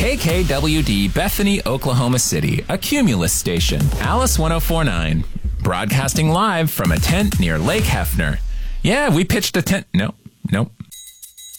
KKWD Bethany, Oklahoma City, a Cumulus station. Alice 1049. Broadcasting live from a tent near Lake Hefner. Yeah, we pitched a tent. Nope.